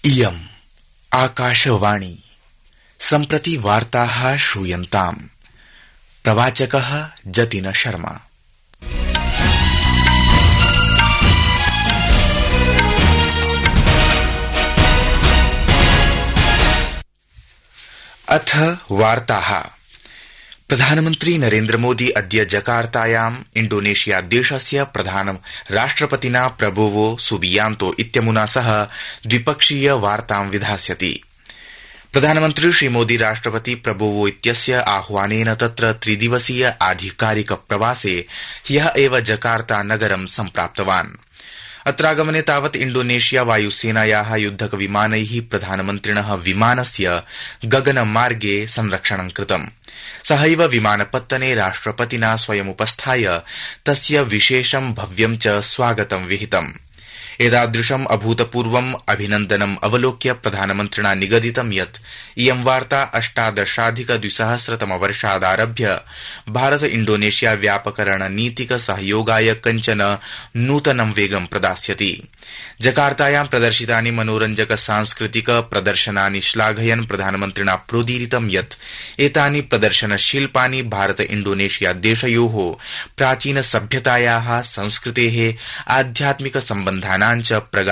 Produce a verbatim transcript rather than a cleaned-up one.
इयम् आकाशवाणी सम्प्रति वार्ताः श्रूयन्ताम्। प्रवाचकः जतिन शर्मा। अथ वार्ताः। प्रधानमन्त्री नरेन्द्र मोदी अद्य जकार्तायाम् इण्डोनेशिया देशस्य प्रधान राष्ट्रपतिना प्रबोवो सुबियांतो इत्यमुना सह द्विपक्षीय वार्तां विधास्यति। प्रधानमन्त्री श्रीमोदी राष्ट्रपति प्रबोवो इत्यस्य आह्वानेन तत्र त्रिदिवसीय आधिकारिक प्रवासे ह्यः एव जकार्ता नगरं सम्प्राप्तवान्। अत्रागमने तावत् इण्डोनेशिया वायुसेनायाः युद्धक विमानैः प्रधानमन्त्रिणः विमानस्य गगनमार्गे संरक्षणं कृतम्। सहैव विमानपत्तने राष्ट्रपतिना स्वयमुपस्थाय तस्य विशेषं भव्यं च स्वागतं विहितम्। एतादृशम् अभूतपूर्वम् अभिनन्दनम् अवलोक्य प्रधानमन्त्रिणा निगदितं यत् इयं वार्ता अष्टादशाधिक द्विसहस्रतमवर्षादारभ्य भारत इण्डोनेशिया व्यापक रणनीतिक सहयोगाय कञ्चन नूतनं वेगं प्रदास्यति। जकार्तायां प्रदर्शितानि मनोरञ्जक सांस्कृतिक प्रदर्शनानि श्लाघयन् प्रधानमन्त्रिणा प्रोदीरितं यत् एतानि प्रदर्शनशिल्पानि भारत इण्डोनेशिया देशयोः प्राचीन सभ्यतायाः संस्कृतेः आध्यात्मिक सम्बन्धानां च